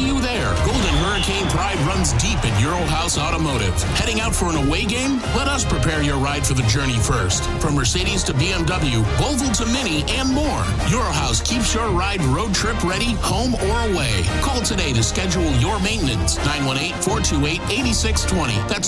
see you there. Golden Hurricane pride runs deep at Eurohouse Automotive. Heading out for an away game? Let us prepare your ride for the journey first. From Mercedes to BMW, Volvo to Mini, and more. Eurohouse keeps your ride road trip ready, home or away. Call today to schedule your maintenance. 918-428-8620. That's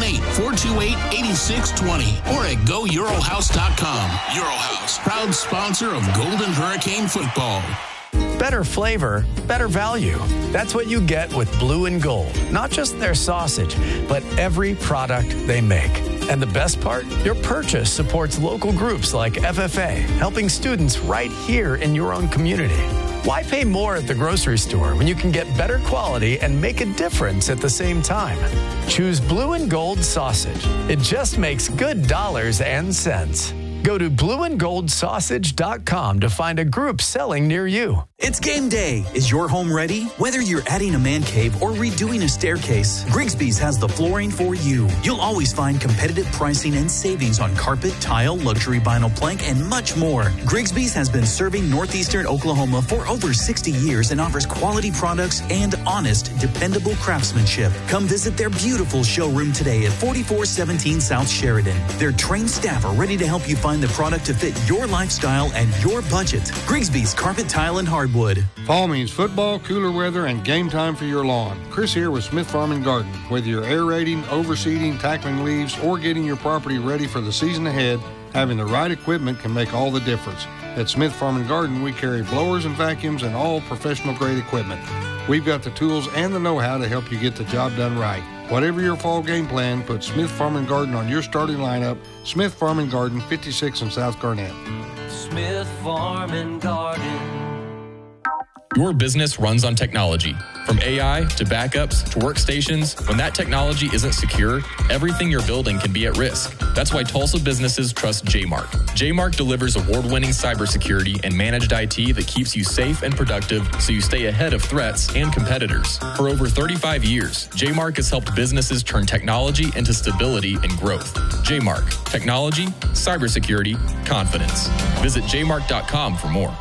918-428-8620. Or at GoEurohouse.com. Eurohouse, proud sponsor of Golden Hurricane football. Better flavor, better value. That's what you get with Blue and Gold. Not just their sausage, but every product they make. And the best part? Your purchase supports local groups like FFA, helping students right here in your own community. Why pay more at the grocery store when you can get better quality and make a difference at the same time? Choose Blue and Gold sausage. It just makes good dollars and cents. Go to blueandgoldsausage.com to find a group selling near you. It's game day. Is your home ready? Whether you're adding a man cave or redoing a staircase, Grigsby's has the flooring for you. You'll always find competitive pricing and savings on carpet, tile, luxury vinyl plank, and much more. Grigsby's has been serving northeastern Oklahoma for over 60 years and offers quality products and honest, dependable craftsmanship. Come visit their beautiful showroom today at 4417 South Sheridan. Their trained staff are ready to help you find the product to fit your lifestyle and your budget. Grigsby's Carpet, Tile, and Hardwood. Fall means football, cooler weather, and game time for your lawn. Chris here with Smith Farm and Garden. Whether you're aerating, overseeding, tackling leaves, or getting your property ready for the season ahead, having the right equipment can make all the difference. At Smith Farm and Garden, we carry blowers and vacuums and all professional-grade equipment. We've got the tools and the know-how to help you get the job done right. Whatever your fall game plan, put Smith Farm and Garden on your starting lineup. Smith Farm and Garden, 56 in South Garnett. Smith Farm and Garden. Your business runs on technology. From AI to backups to workstations, when that technology isn't secure, everything you're building can be at risk. That's why Tulsa businesses trust JMark. JMark delivers award-winning cybersecurity and managed IT that keeps you safe and productive so you stay ahead of threats and competitors. For over 35 years, JMark has helped businesses turn technology into stability and growth. JMark. Technology, cybersecurity, confidence. Visit jmark.com for more.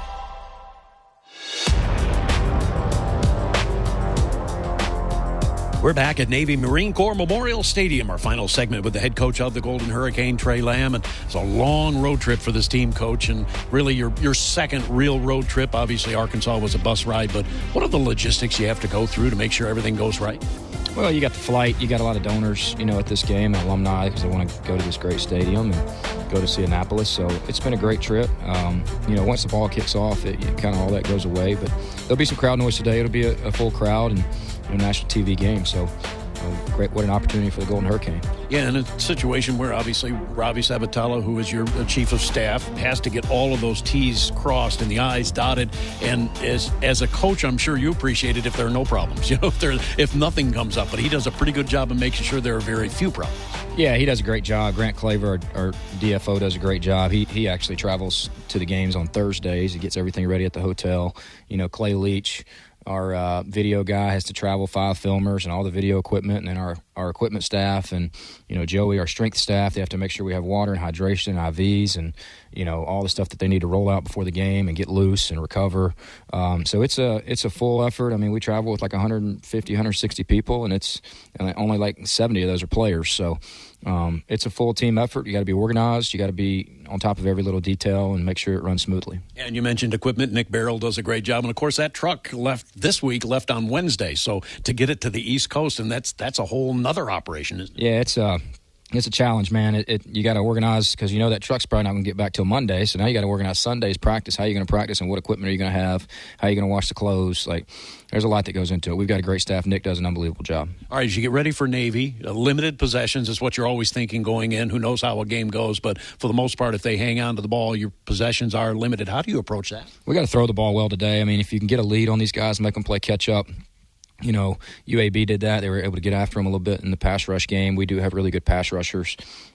We're back at Navy Marine Corps Memorial Stadium, our final segment with the head coach of the Golden Hurricane, Trey Lamb. And it's a long road trip for this team, Coach, and really your second real road trip. Obviously, Arkansas was a bus ride, but what are the logistics you have to go through to make sure everything goes right? Well, you got the flight. You got a lot of donors, at this game, and alumni, because they want to go to this great stadium and go to see Annapolis. So it's been a great trip. Once the ball kicks off, it kind of all that goes away. But there'll be some crowd noise today. It'll be a full crowd and a national TV game. So great. What an opportunity for the Golden Hurricane. Yeah, in a situation where obviously Ravi Sabatella, who is your chief of staff, has to get all of those T's crossed and the I's dotted. And as a coach, I'm sure you appreciate it if there are no problems, if nothing comes up. But he does a pretty good job of making sure there are very few problems. Yeah, he does a great job. Grant Claver, our DFO, does a great job. He actually travels to the games on Thursdays. He gets everything ready at the hotel. Clay Leach, our video guy, has to travel 5 filmers and all the video equipment, and then our equipment staff and, Joey, our strength staff, they have to make sure we have water and hydration, IVs, and, all the stuff that they need to roll out before the game and get loose and recover. So it's a full effort. I mean, we travel with like 150, 160 people, and only like 70 of those are players. So it's a full team effort. You got to be organized. You got to be on top of every little detail and make sure it runs smoothly. And you mentioned equipment. Nick Barrell does a great job. And, of course, that truck left left on Wednesday. So to get it to the East Coast, and that's a whole nother operation, isn't it? Yeah, it's a challenge, man. You got to organize because that truck's probably not going to get back till Monday. So now you got to organize Sunday's practice. How are you going to practice and what equipment are you going to have? How are you going to wash the clothes? There's a lot that goes into it. We've got a great staff. Nick does an unbelievable job. All right, as you get ready for Navy, limited possessions is what you're always thinking going in. Who knows how a game goes, but for the most part, if they hang on to the ball, your possessions are limited. How do you approach that? We got to throw the ball well today. I mean, if you can get a lead on these guys, make them play catch up. UAB did that. They were able to get after them a little bit in the pass rush game. We do have really good pass rushers.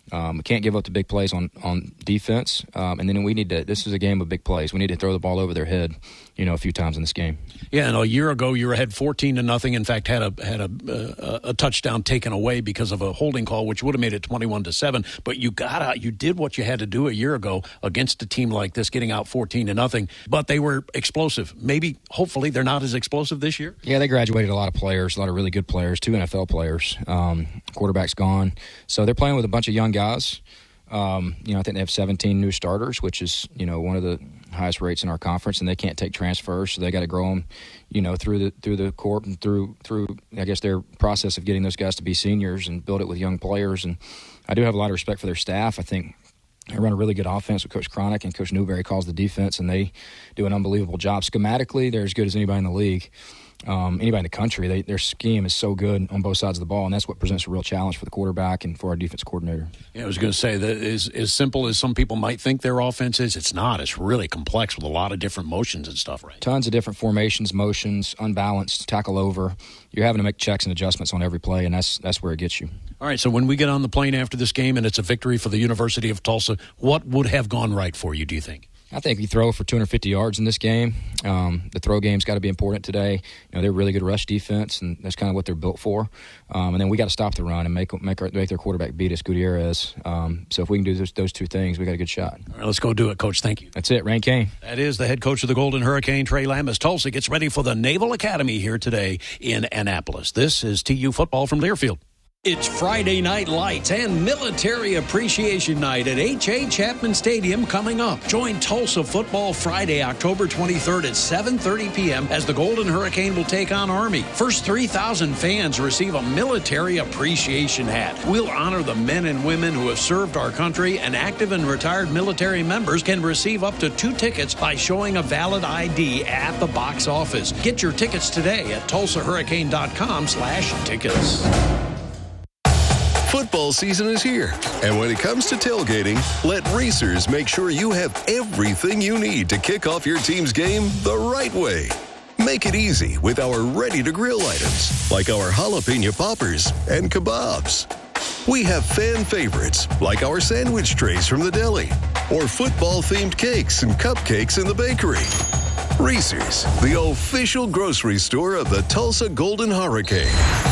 We can't give up the big plays on defense, and then we need to. This is a game of big plays. We need to throw the ball over their head, a few times in this game. Yeah, and a year ago you were ahead 14-0. In fact, had a touchdown taken away because of a holding call, which would have made it 21-7. But you did what you had to do a year ago against a team like this, getting out 14-0. But they were explosive. Maybe, hopefully, they're not as explosive this year. Yeah, they graduated a lot of players, a lot of really good players, 2 NFL players. Quarterback's gone, so they're playing with a bunch of young guys. I think they have 17 new starters, which is, one of the highest rates in our conference, and they can't take transfers, so they got to grow them, through the court and through I guess their process of getting those guys to be seniors and build it with young players. And I do have a lot of respect for their staff. I think they run a really good offense with Coach Cronick, and Coach Newberry calls the defense, and they do an unbelievable job. Schematically, they're as good as anybody in the league. Anybody in the country, their scheme is so good on both sides of the ball, and that's what presents a real challenge for the quarterback and for our defense coordinator. Yeah, I was going to say that as simple as some people might think their offense is, it's not. It's really complex with a lot of different motions and stuff, right? Tons of different formations, motions, unbalanced, tackle over. You're having to make checks and adjustments on every play, and that's where it gets you. All right, so when we get on the plane after this game and it's a victory for the University of Tulsa, what would have gone right for you, do you think? I think we throw for 250 yards in this game. The throw game's got to be important today. They're really good rush defense, and that's kind of what they're built for. And then we got to stop the run and make their quarterback beat us, Gutierrez. So if we can do those two things, we got a good shot. All right, let's go do it, Coach. Thank you. That's it, Rain Kane. That is the head coach of the Golden Hurricane, Trey Lamb, as Tulsa gets ready for the Naval Academy here today in Annapolis. This is TU football from Learfield. It's Friday Night Lights and Military Appreciation Night at H.A. Chapman Stadium coming up. Join Tulsa Football Friday, October 23rd at 7:30 p.m. as the Golden Hurricane will take on Army. First 3,000 fans receive a Military Appreciation hat. We'll honor the men and women who have served our country, and active and retired military members can receive up to 2 tickets by showing a valid ID at the box office. Get your tickets today at tulsahurricane.com/tickets. Football season is here, and when it comes to tailgating, let Racers make sure you have everything you need to kick off your team's game the right way. Make it easy with our ready-to-grill items, like our jalapeno poppers and kebabs. We have fan favorites, like our sandwich trays from the deli, or football-themed cakes and cupcakes in the bakery. Racers, the official grocery store of the Tulsa Golden Hurricane.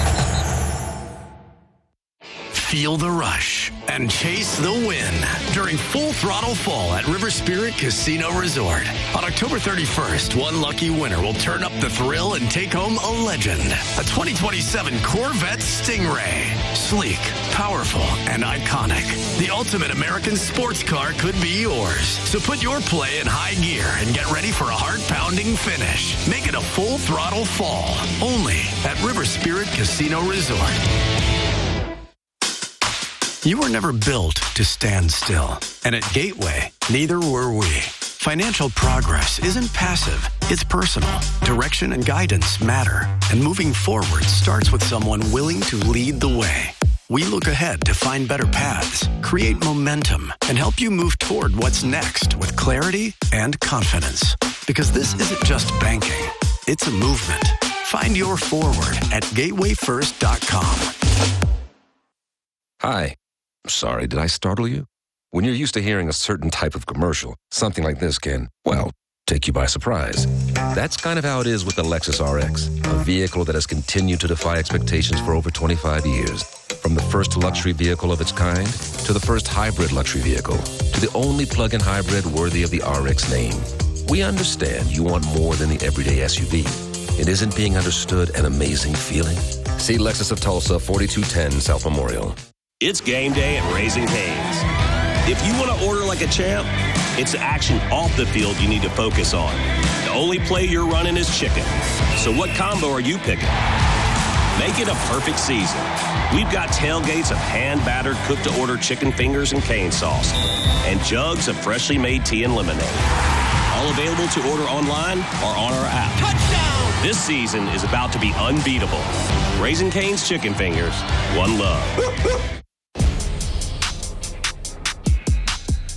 Feel the rush and chase the win during Full Throttle Fall at River Spirit Casino Resort. On October 31st, one lucky winner will turn up the thrill and take home a legend. A 2027 Corvette Stingray. Sleek, powerful, and iconic. The ultimate American sports car could be yours. So put your play in high gear and get ready for a heart-pounding finish. Make it a Full Throttle Fall. Only at River Spirit Casino Resort. You were never built to stand still. And at Gateway, neither were we. Financial progress isn't passive, it's personal. Direction and guidance matter. And moving forward starts with someone willing to lead the way. We look ahead to find better paths, create momentum, and help you move toward what's next with clarity and confidence. Because this isn't just banking, it's a movement. Find your forward at gatewayfirst.com. Hi. Sorry, did I startle you? When you're used to hearing a certain type of commercial, something like this can, well, take you by surprise. That's kind of how it is with the Lexus RX, a vehicle that has continued to defy expectations for over 25 years. From the first luxury vehicle of its kind, to the first hybrid luxury vehicle, to the only plug-in hybrid worthy of the RX name. We understand you want more than the everyday SUV. It isn't being understood an amazing feeling? See Lexus of Tulsa, 4210 South Memorial. It's game day at Raising Cane's. If you want to order like a champ, it's the action off the field you need to focus on. The only play you're running is chicken. So what combo are you picking? Make it a perfect season. We've got tailgates of hand-battered, cooked-to-order chicken fingers and cane sauce, and jugs of freshly made tea and lemonade. All available to order online or on our app. Touchdown! This season is about to be unbeatable. Raising Cane's Chicken Fingers, one love.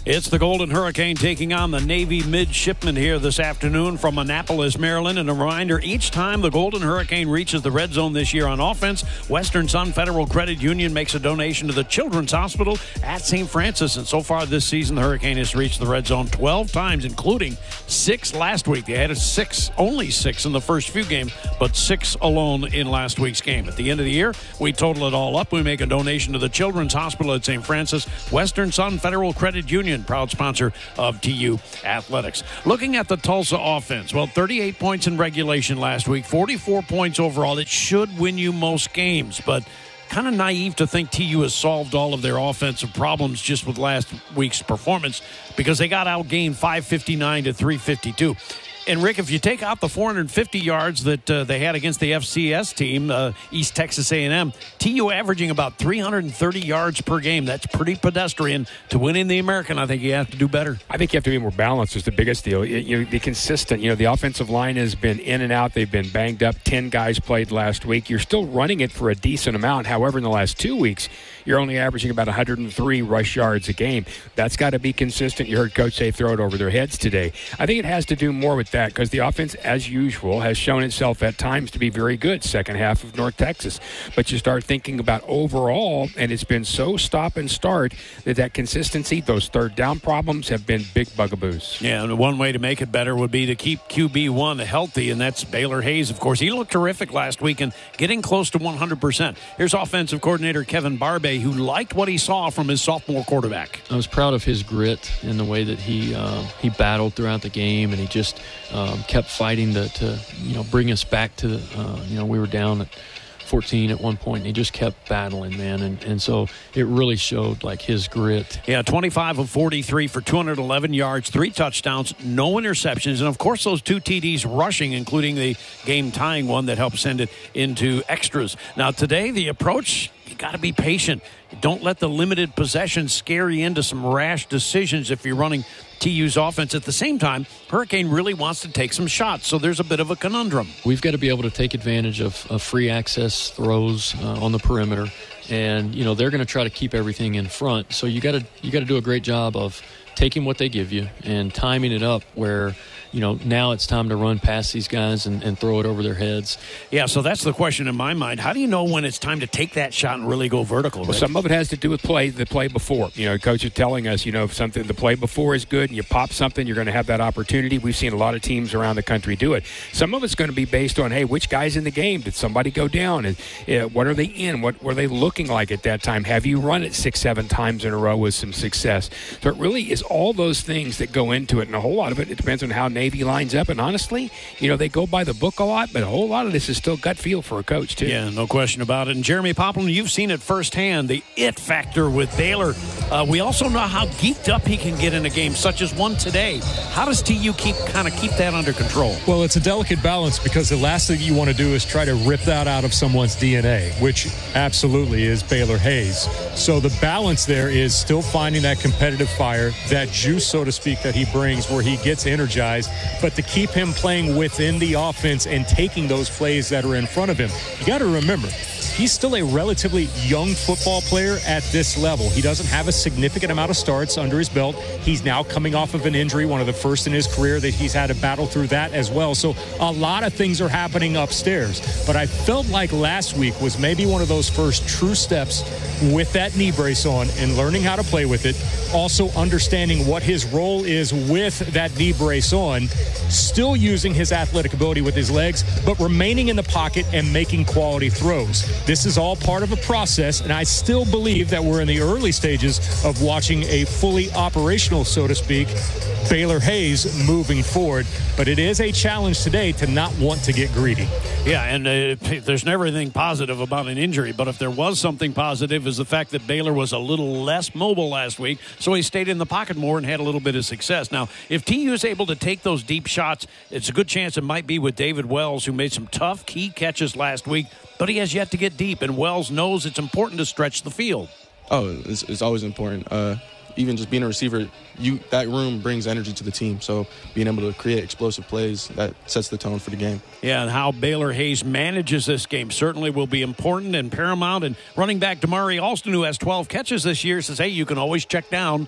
It's the Golden Hurricane taking on the Navy Midshipmen here this afternoon from Annapolis, Maryland. And a reminder, each time the Golden Hurricane reaches the red zone this year on offense, Western Sun Federal Credit Union makes a donation to the Children's Hospital at St. Francis. And so far this season, the Hurricane has reached the red zone 12 times, including 6 last week. They had only six in the first few games, but 6 alone in last week's game. At the end of the year, we total it all up. We make a donation to the Children's Hospital at St. Francis. Western Sun Federal Credit Union, proud sponsor of TU Athletics. Looking at the Tulsa offense, well, 38 points in regulation last week, 44 points overall. It should win you most games, but kind of naive to think TU has solved all of their offensive problems just with last week's performance, because they got outgained 559 to 352. And, Rick, if you take out the 450 yards that they had against the FCS team, East Texas A&M, TU averaging about 330 yards per game. That's pretty pedestrian. To win in the American, I think you have to do better. I think you have to be more balanced is the biggest deal. Be consistent. The offensive line has been in and out. They've been banged up. 10 guys played last week. You're still running it for a decent amount. However, in the last 2 weeks, you're only averaging about 103 rush yards a game. That's got to be consistent. You heard Coach say throw it over their heads today. I think it has to do more with that, because the offense, as usual, has shown itself at times to be very good, second half of North Texas. But you start thinking about overall, and it's been so stop and start that consistency, those third down problems have been big bugaboos. Yeah, and one way to make it better would be to keep QB1 healthy, and that's Baylor Hayes, of course. He looked terrific last week and getting close to 100%. Here's offensive coordinator Kevin Barbay, who liked what he saw from his sophomore quarterback. I was proud of his grit and the way that he battled throughout the game, and he just kept fighting to bring us back to the, we were down at 14 at one point, and he just kept battling, man. And so it really showed, like, his grit. Yeah, 25 of 43 for 211 yards, 3 touchdowns, no interceptions, and, of course, those 2 TDs rushing, including the game-tying one that helped send it into extras. Now, today, the approach, you got to be patient. Don't let the limited possession scare you into some rash decisions if you're running TU's offense. At the same time, Hurricane really wants to take some shots, so there's a bit of a conundrum. We've got to be able to take advantage of free access throws on the perimeter, and they're going to try to keep everything in front. So you got to do a great job of taking what they give you and timing it up where now it's time to run past these guys and throw it over their heads. Yeah, so that's the question in my mind. How do you know when it's time to take that shot and really go vertical? Well, some of it has to do with the play before. Coach is telling us, if the play before is good and you pop something, you're going to have that opportunity. We've seen a lot of teams around the country do it. Some of it's going to be based on, hey, which guy's in the game? Did somebody go down? And what are they in? What were they looking like at that time? Have you run it 6-7 times in a row with some success? So it really is all those things that go into it, and a whole lot of it depends on how Navy lines up. And honestly, they go by the book a lot, but a whole lot of this is still gut feel for a coach, too. Yeah, no question about it. And Jeremy Poplin, you've seen it firsthand, the it factor with Baylor. We also know how geeked up he can get in a game, such as one today. How does TU keep that under control? Well, it's a delicate balance, because the last thing you want to do is try to rip that out of someone's DNA, which absolutely is Baylor Hayes. So the balance there is still finding that competitive fire, that juice, so to speak, that he brings where he gets energized, but to keep him playing within the offense and taking those plays that are in front of him. You got to remember, he's still a relatively young football player at this level. He doesn't have a significant amount of starts under his belt. He's now coming off of an injury, one of the first in his career that he's had to battle through that as well. So a lot of things are happening upstairs. But I felt like last week was maybe one of those first true steps with that knee brace on and learning how to play with it. Also understanding what his role is with that knee brace on, still using his athletic ability with his legs, but remaining in the pocket and making quality throws. This is all part of a process, and I still believe that we're in the early stages of watching a fully operational, so to speak, Baylor Hayes moving forward. But it is a challenge today to not want to get greedy. Yeah, and there's never anything positive about an injury, but if there was something positive is the fact that Baylor was a little less mobile last week, so he stayed in the pocket more and had a little bit of success. Now, if TU is able to take those deep shots, it's a good chance it might be with David Wells, who made some tough key catches last week, but he has yet to get deep, and Wells knows it's important to stretch the field. Oh, it's always important. Even just being a receiver, that room brings energy to the team. So being able to create explosive plays, that sets the tone for the game. Yeah, and how Baylor Hayes manages this game certainly will be important and paramount. And running back Damari Alston, who has 12 catches this year, says, hey, you can always check down.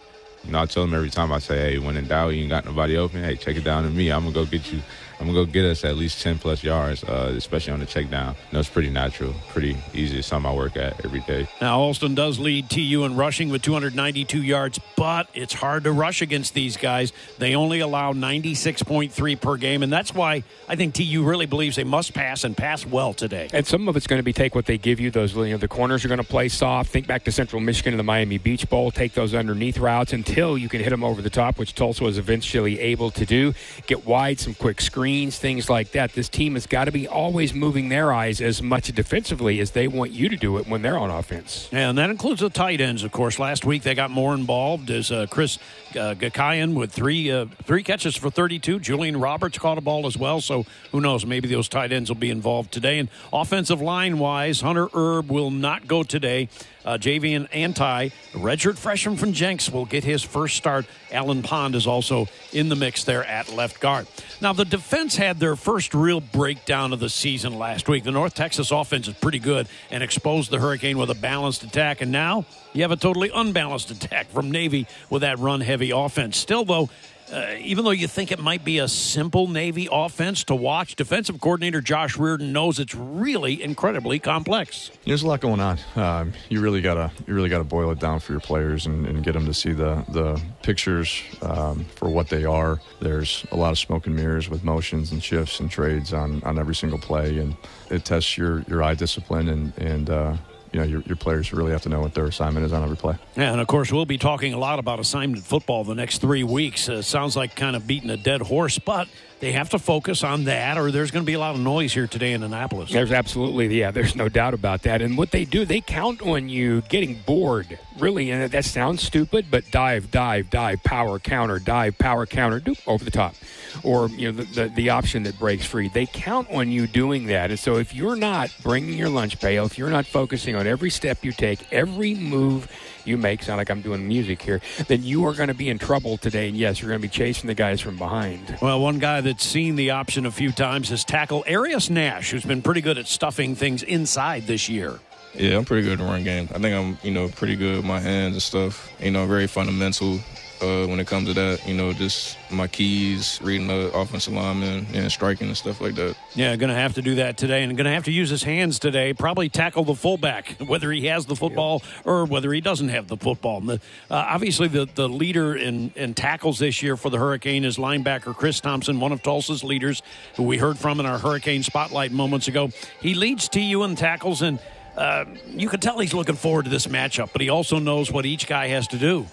I tell them every time, I say, hey, when in doubt, you ain't got nobody open, hey, check it down to me. I'm going to go get you. I'm going to go get us at least 10-plus yards, especially on the check down. It's pretty natural, pretty easy. It's something I work at every day. Now, Alston does lead TU in rushing with 292 yards, but it's hard to rush against these guys. They only allow 96.3 per game, and that's why I think TU really believes they must pass and pass well today. And some of it's going to be take what they give you. Those, the corners are going to play soft. Think back to Central Michigan and the Miami Beach Bowl. Take those underneath routes until you can hit them over the top, which Tulsa was eventually able to do. Get wide, some quick screens, things like that. This team has got to be always moving their eyes as much defensively as they want you to do it when they're on offense. Yeah, and that includes the tight ends, of course. Last week they got more involved as Chris Gakayan with three catches for 32. Julian Roberts caught a ball as well, so who knows? Maybe those tight ends will be involved today. And offensive line-wise, Hunter Erb will not go today. Javian Anti, redshirt freshman from Jenks, will get his first start. Alan Pond is also in the mix there at left guard. Now, the defense had their first real breakdown of the season last week. The North Texas offense is pretty good and exposed the Hurricane with a balanced attack. And now you have a totally unbalanced attack from Navy with that run-heavy offense. Still, though, even though you think it might be a simple Navy offense to watch, defensive coordinator Josh Reardon knows it's really incredibly complex. There's a lot going on. You really gotta boil it down for your players and get them to see the pictures for what they are. There's a lot of smoke and mirrors with motions and shifts and trades on every single play, and it tests your eye discipline and your players really have to know what their assignment is on every play. Yeah, and of course, we'll be talking a lot about assignment football the next 3 weeks. Sounds like kind of beating a dead horse, but they have to focus on that or there's going to be a lot of noise here today in Annapolis. There's there's no doubt about that. And what they do, they count on you getting bored, really. And that sounds stupid, but dive, power counter, doop, over the top. Or, the option that breaks free. They count on you doing that. And so if you're not bringing your lunch pail, if you're not focusing on every step you take, every move you make, sound like I'm doing music here, then you are going to be in trouble today. And yes, you're going to be chasing the guys from behind. Well, one guy that's seen the option a few times is tackle Arius Nash, who's been pretty good at stuffing things inside this year. Yeah, I'm pretty good in the run game. I think I'm, pretty good with my hands and stuff. Very fundamental when it comes to that. Just my keys, reading the offensive lineman and striking and stuff like that. Yeah, going to have to do that today, and going to have to use his hands today. Probably tackle the fullback, whether he has the football or whether he doesn't have the football. And obviously, the leader in tackles this year for the Hurricane is linebacker Chris Thompson, one of Tulsa's leaders, who we heard from in our Hurricane Spotlight moments ago. He leads TU in tackles, and you can tell he's looking forward to this matchup, but he also knows what each guy has to do.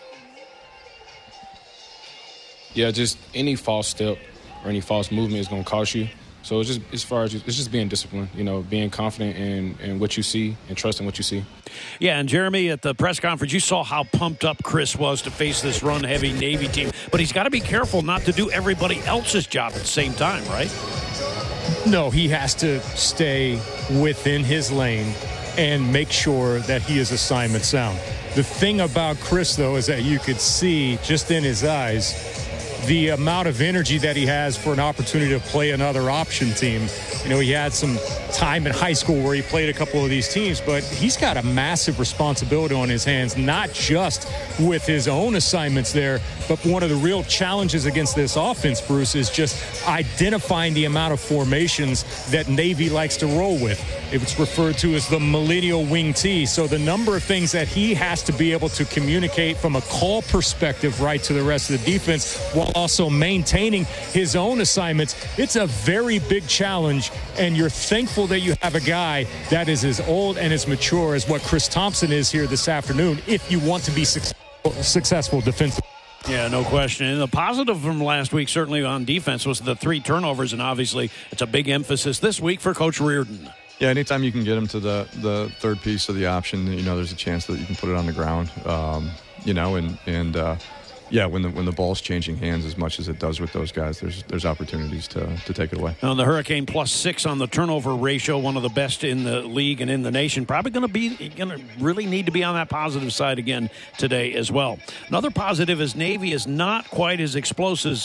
Yeah, just any false step or any false movement is going to cost you. So it's just as far as it's just being disciplined, being confident in what you see and trusting what you see. Yeah, and Jeremy, at the press conference, you saw how pumped up Chris was to face this run-heavy Navy team. But he's got to be careful not to do everybody else's job at the same time, right? No, he has to stay within his lane and make sure that he is assignment sound. The thing about Chris, though, is that you could see just in his eyes the amount of energy that he has for an opportunity to play another option team. He had some time in high school where he played a couple of these teams, but he's got a massive responsibility on his hands, not just with his own assignments there, but one of the real challenges against this offense, Bruce, is just identifying the amount of formations that Navy likes to roll with. It's referred to as the millennial wing T. So the number of things that he has to be able to communicate from a call perspective right to the rest of the defense while also maintaining his own assignments, it's a very big challenge, and you're thankful that you have a guy that is as old and as mature as what Chris Thompson is here this afternoon if you want to be successful defensively. Yeah, no question. And the positive from last week, certainly on defense, was the 3 turnovers, and obviously it's a big emphasis this week for Coach Reardon. Yeah, anytime you can get him to the third piece of the option, there's a chance that you can put it on the ground, yeah, when the ball's changing hands as much as it does with those guys, there's opportunities to take it away. Now, the Hurricane +6 on the turnover ratio, one of the best in the league and in the nation. Probably going to really need to be on that positive side again today as well. Another positive is Navy is not quite as explosive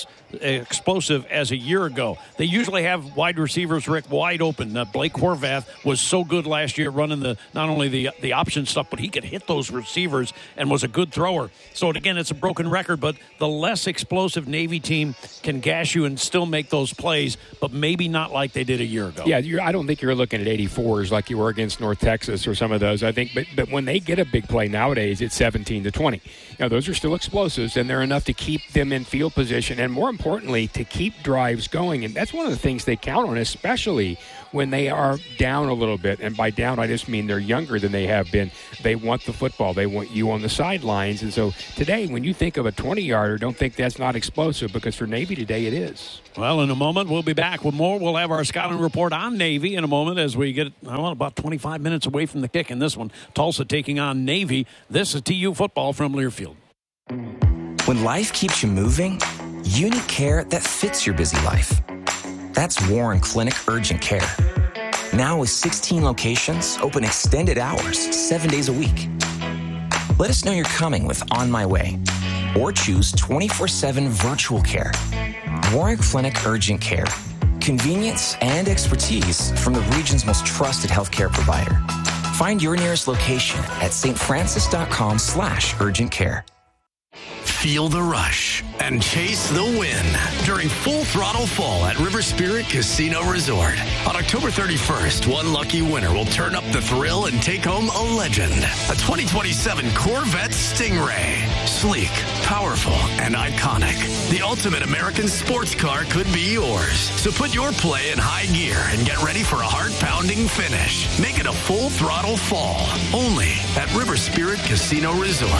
as a year ago. They usually have wide receivers, Rick, wide open. Blake Horvath was so good last year running not only the option stuff, but he could hit those receivers and was a good thrower. So again, it's a broken record, but the less explosive Navy team can gash you and still make those plays, but maybe not like they did a year ago. Yeah, I don't think you're looking at 84s like you were against North Texas or some of those. I think, but when they get a big play nowadays, it's 17-20. Those are still explosives, and they're enough to keep them in field position, and more importantly, to keep drives going. And that's one of the things they count on, especially when they are down a little bit. And by down, I just mean they're younger than they have been. They want the football. They want you on the sidelines. And so today, when you think of a 20-yarder, don't think that's not explosive, because for Navy today it is. Well, in a moment, we'll be back with more. We'll have our scouting report on Navy in a moment as we get about 25 minutes away from the kick in this one. Tulsa taking on Navy. This is TU football from Learfield. When life keeps you moving, you need care that fits your busy life. That's Warren Clinic Urgent Care. Now with 16 locations, open extended hours, 7 days a week. Let us know you're coming with On My Way, or choose 24/7 virtual care. Warren Clinic Urgent Care. Convenience and expertise from the region's most trusted healthcare provider. Find your nearest location at stfrancis.com/urgent care. Feel the rush and chase the win during Full Throttle Fall at River Spirit Casino Resort. On October 31st, one lucky winner will turn up the thrill and take home a legend. A 2027 Corvette Stingray. Sleek, powerful, and iconic. The ultimate American sports car could be yours. So put your play in high gear and get ready for a heart-pounding finish. Make it a Full Throttle Fall. Only at River Spirit Casino Resort.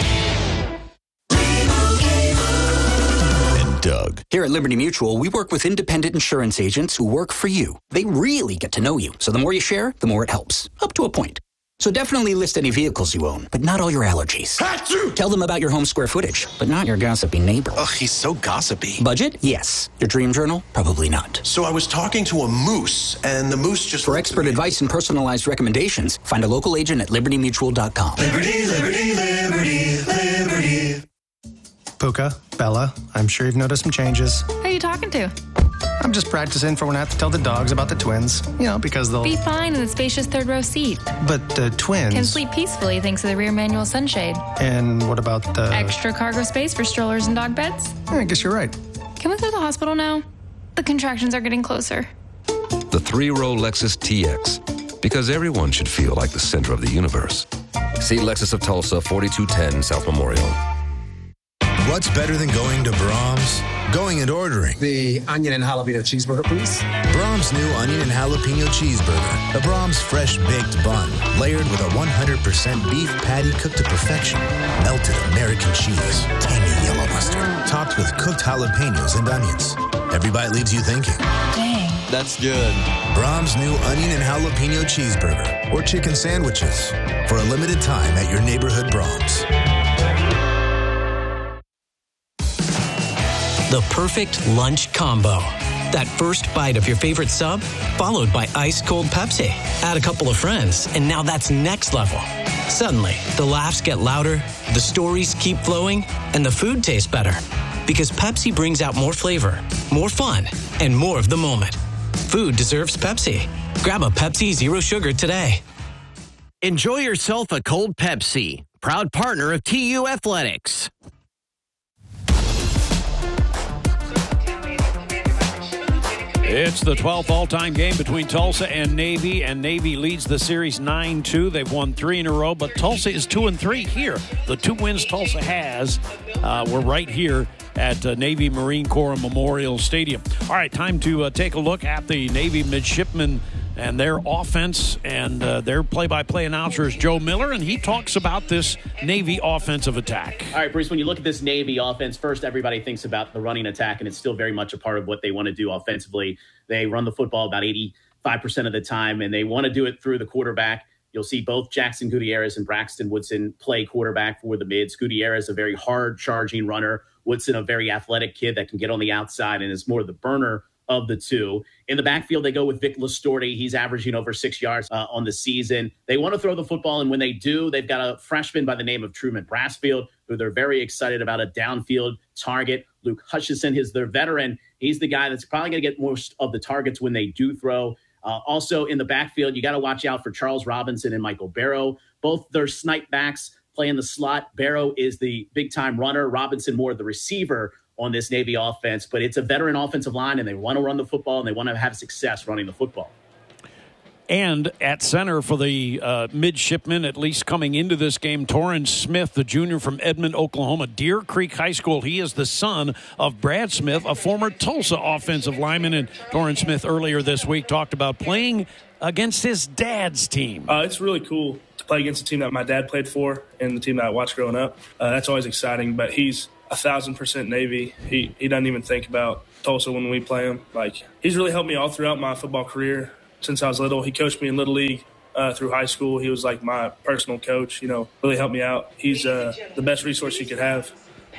Doug. Here at Liberty Mutual, we work with independent insurance agents who work for you. They really get to know you, so the more you share, the more it helps, up to a point. So definitely list any vehicles you own, but not all your allergies. Achoo! Tell them about your home square footage, but not your gossipy neighbor. Ugh, he's so gossipy. Budget? Yes. Your dream journal? Probably not. So I was talking to a moose, and the moose just... For expert advice and personalized recommendations, find a local agent at libertymutual.com. Liberty, liberty, liberty, liberty. Puka, Bella, I'm sure you've noticed some changes. Who are you talking to? I'm just practicing for when I have to tell the dogs about the twins. Because they'll... Be fine in the spacious third row seat. But the twins... Can sleep peacefully thanks to the rear manual sunshade. And what about the... Extra cargo space for strollers and dog beds? I guess you're right. Can we go to the hospital now? The contractions are getting closer. The 3-row Lexus TX. Because everyone should feel like the center of the universe. See Lexus of Tulsa, 4210 South Memorial. What's better than going to Brahms? Going and ordering. The onion and jalapeno cheeseburger, please. Brahms' new onion and jalapeno cheeseburger. A Brahms fresh-baked bun, layered with a 100% beef patty cooked to perfection. Melted American cheese, tangy yellow mustard, topped with cooked jalapenos and onions. Every bite leaves you thinking, dang, that's good. Brahms' new onion and jalapeno cheeseburger. Or chicken sandwiches. For a limited time at your neighborhood Brahms. The perfect lunch combo. That first bite of your favorite sub, followed by ice-cold Pepsi. Add a couple of friends, and now that's next level. Suddenly, the laughs get louder, the stories keep flowing, and the food tastes better. Because Pepsi brings out more flavor, more fun, and more of the moment. Food deserves Pepsi. Grab a Pepsi Zero Sugar today. Enjoy yourself a cold Pepsi. Proud partner of TU Athletics. It's the 12th all-time game between Tulsa and Navy leads the series 9-2. They've won 3 in a row, but Tulsa is 2-3 here. The 2 wins Tulsa has were right here at Navy Marine Corps Memorial Stadium. All right, time to take a look at the Navy midshipmen and their offense, and their play-by-play announcer is Joe Miller, and he talks about this Navy offensive attack. All right, Bruce, when you look at this Navy offense, first everybody thinks about the running attack, and it's still very much a part of what they want to do offensively. They run the football about 85% of the time, and they want to do it through the quarterback. You'll see both Jackson Gutierrez and Braxton Woodson play quarterback for the mids. Gutierrez, a very hard-charging runner. Woodson, a very athletic kid that can get on the outside and is more the burner of the two. In the backfield, they go with Vic Listorti. He's averaging over 6 yards on the season. They want to throw the football, and when they do, they've got a freshman by the name of Truman Brassfield, who they're very excited about, a downfield target. Luke Hutchison is their veteran. He's the guy that's probably going to get most of the targets when they do throw. Also in the backfield, you got to watch out for Charles Robinson and Michael Barrow. Both their snipe backs play in the slot. Barrow is the big-time runner. Robinson more the receiver on this Navy offense. But it's a veteran offensive line, and they want to run the football, and they want to have success running the football. And at center for the midshipmen, at least coming into this game, Torrance Smith, the junior from Edmond, Oklahoma, Deer Creek High School. He is the son of Brad Smith, a former Tulsa offensive lineman. And Torrance Smith earlier this week talked about playing against his dad's team. It's really cool to play against a team that my dad played for and the team that I watched growing up. That's always exciting, but he's 1,000% Navy. He doesn't even think about Tulsa when we play him. Like, he's really helped me all throughout my football career. Since I was little, he coached me in Little League through high school. He was like my personal coach, really helped me out. He's the best resource you could have.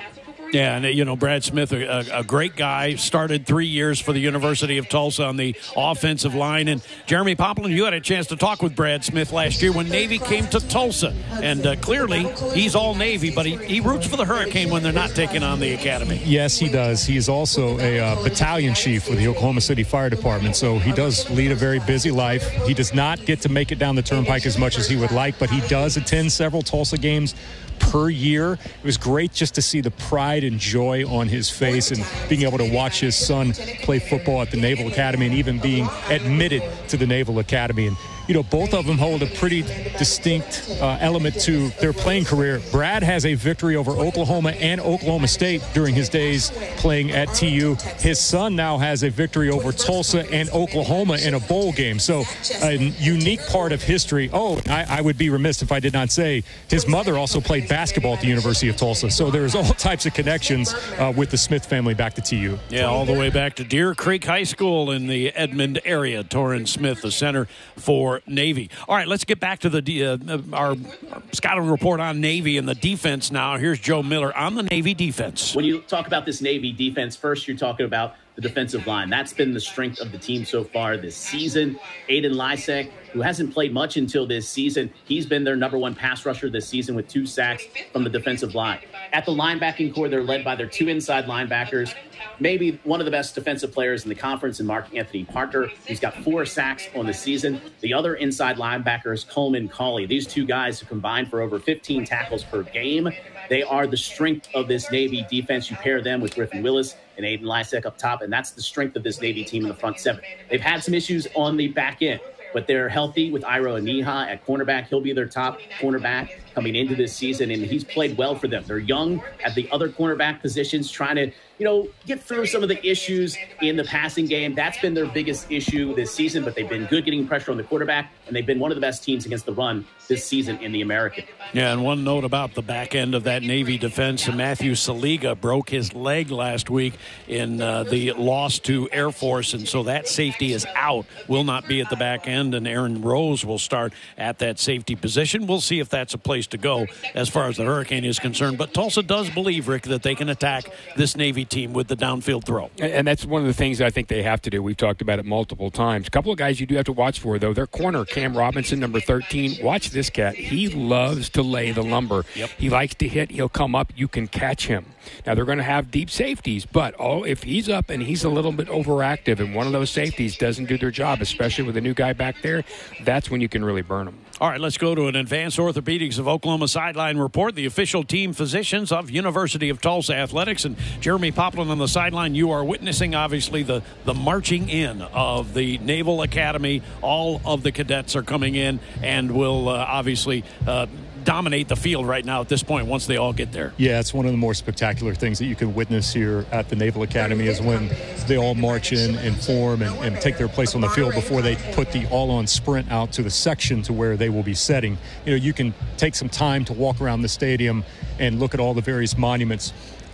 Yeah, and, Brad Smith, a great guy, started 3 years for the University of Tulsa on the offensive line. And Jeremy Poplin, you had a chance to talk with Brad Smith last year when Navy came to Tulsa. And clearly, he's all Navy, but he roots for the Hurricane when they're not taking on the academy. Yes, he does. He is also a battalion chief for the Oklahoma City Fire Department, so he does lead a very busy life. He does not get to make it down the turnpike as much as he would like, but he does attend several Tulsa games per year. It was great just to see the pride and joy on his face and being able to watch his son play football at the Naval Academy and even being admitted to the Naval Academy. And both of them hold a pretty distinct element to their playing career. Brad has a victory over Oklahoma and Oklahoma State during his days playing at TU. His son now has a victory over Tulsa and Oklahoma in a bowl game. So a unique part of history. Oh, I would be remiss if I did not say his mother also played basketball at the University of Tulsa. So there's all types of connections with the Smith family back to TU. Yeah, all the way back to Deer Creek High School in the Edmond area. Torrance Smith, the center for Navy. All right, let's get back to our scouting report on Navy and the defense now. Here's Joe Miller on the Navy defense. When you talk about this Navy defense, first you're talking about the defensive line. That's been the strength of the team so far this season. Aiden Lysek, who hasn't played much until this season, he's been their number one pass rusher this season with 2 sacks from the defensive line. At the linebacking core, they're led by their 2 inside linebackers, maybe one of the best defensive players in the conference in Mark Anthony Parker. He's got 4 sacks on the season. The other inside linebacker is Coleman Cauley. These 2 guys who combined for over 15 tackles per game. They are the strength of this Navy defense. You pair them with Griffin Willis and Aiden Lysek up top, and that's the strength of this Navy team in the front 7. They've had some issues on the back end, but they're healthy with Iro Aniha at cornerback. He'll be their top cornerback coming into this season, and he's played well for them. They're young at the other cornerback positions, trying to, get through some of the issues in the passing game. That's been their biggest issue this season, but they've been good getting pressure on the quarterback, and they've been one of the best teams against the run this season in the American. Yeah, and one note about the back end of that Navy defense, Matthew Saliga broke his leg last week in the loss to Air Force, and so that safety is out, will not be at the back end, and Aaron Rose will start at that safety position. We'll see if that's a place to go as far as the Hurricane is concerned, but Tulsa does believe, Rick, that they can attack this Navy team with the downfield throw. And that's one of the things I think they have to do. We've talked about it multiple times. A couple of guys you do have to watch for, though. Their corner, Cam Robinson, number 13. Watch this cat. He loves to lay the lumber. Yep. He likes to hit. He'll come up. You can catch him. Now, they're going to have deep safeties, but if he's up and he's a little bit overactive and one of those safeties doesn't do their job, especially with a new guy back there, that's when you can really burn them. All right, let's go to an Advanced Orthopedics of Oklahoma sideline report. The official team physicians of University of Tulsa Athletics. And Jeremy Poplin on the sideline. You are witnessing, obviously, the marching in of the Naval Academy. All of the cadets are coming in and will obviously dominate the field right now at this point once they all get there. Yeah, it's one of the more spectacular things that you can witness here at the Naval Academy is when they all march in and form and take their place on the field before they put the all-on sprint out to the section to where they will be setting. You can take some time to walk around the stadium and look at all the various monuments.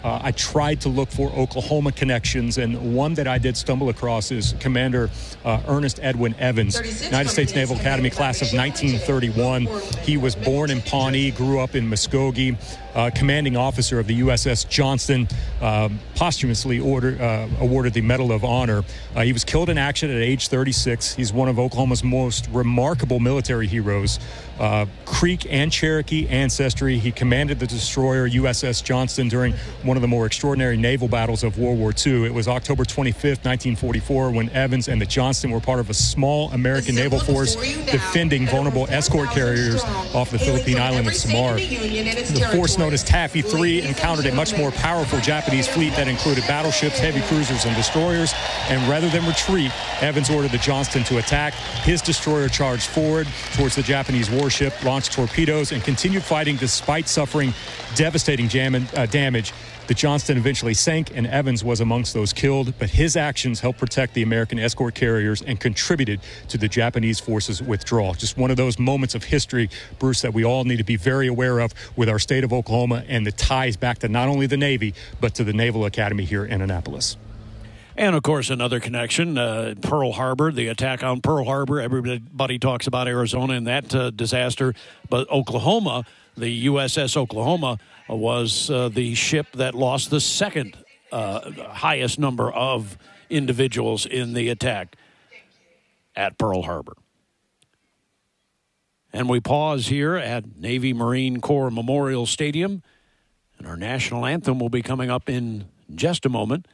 I tried to look for Oklahoma connections, and one that I did stumble across is Commander Ernest Edwin Evans, United States Naval Academy class of 1931. He was born in Pawnee, grew up in Muskogee, commanding officer of the USS Johnston, posthumously awarded the Medal of Honor. He was killed in action at age 36. He's one of Oklahoma's most remarkable military heroes. Creek and Cherokee ancestry. He commanded the destroyer USS Johnston during one of the more extraordinary naval battles of World War II. It was October 25th, 1944, when Evans and the Johnston were part of a small American naval force defending vulnerable escort carriers off the Philippine island of Samar. The force known as Taffy 3 encountered a much more powerful Japanese fleet that included battleships, heavy cruisers, and destroyers. And rather than retreat, Evans ordered the Johnston to attack. His destroyer charged forward towards the Japanese warship, launched torpedoes, and continued fighting despite suffering devastating damage. The Johnston eventually sank, and Evans was amongst those killed, but his actions helped protect the American escort carriers and contributed to the Japanese forces' withdrawal. Just one of those moments of history, Bruce, that we all need to be very aware of with our state of Oklahoma and the ties back to not only the Navy, but to the Naval Academy here in Annapolis. And, of course, another connection, Pearl Harbor, the attack on Pearl Harbor. Everybody talks about Arizona and that disaster. But Oklahoma, the USS Oklahoma, was the ship that lost the second highest number of individuals in the attack at Pearl Harbor. And we pause here at Navy Marine Corps Memorial Stadium. And our national anthem will be coming up in just a moment.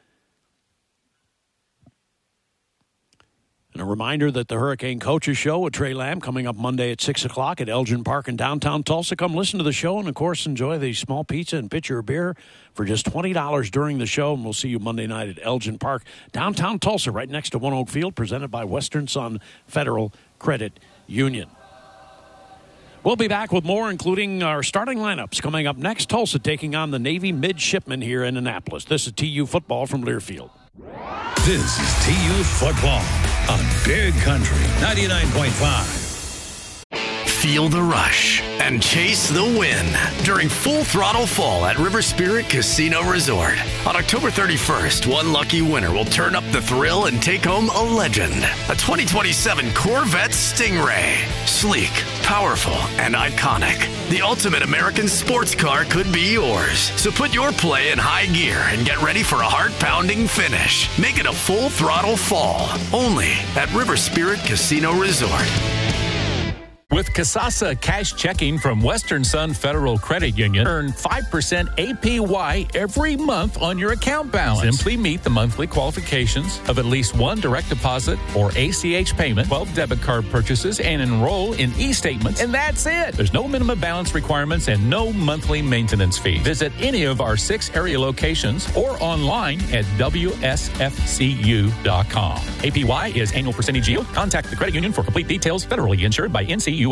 And a reminder that the Hurricane Coaches Show with Trey Lamb coming up Monday at 6 o'clock at Elgin Park in downtown Tulsa. Come listen to the show and, of course, enjoy the small pizza and pitcher of beer for just $20 during the show. And we'll see you Monday night at Elgin Park, downtown Tulsa, right next to One Oak Field, presented by Western Sun Federal Credit Union. We'll be back with more, including our starting lineups. Coming up next, Tulsa taking on the Navy Midshipmen here in Annapolis. This is TU football from Learfield. This is TU football on Big Country 99.5. Feel the rush and chase the win during Full Throttle Fall at River Spirit Casino Resort. On October 31st, one lucky winner will turn up the thrill and take home a legend. A 2027 Corvette Stingray. Sleek, powerful, and iconic. The ultimate American sports car could be yours. So put your play in high gear and get ready for a heart-pounding finish. Make it a Full Throttle Fall. Only at River Spirit Casino Resort. With Kasasa Cash Checking from Western Sun Federal Credit Union, earn 5% APY every month on your account balance. Simply meet the monthly qualifications of at least one direct deposit or ACH payment, 12 debit card purchases, and enroll in e-statements. And that's it. There's no minimum balance requirements and no monthly maintenance fee. Visit any of our 6 area locations or online at WSFCU.com. APY is annual percentage yield. Contact the credit union for complete details. Federally insured by NCUA.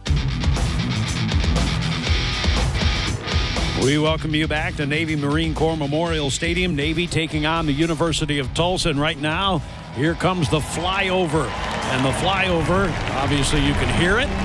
We welcome you back to Navy Marine Corps Memorial Stadium. Navy taking on the University of Tulsa. And right now, here comes the flyover. And the flyover, obviously you can hear it.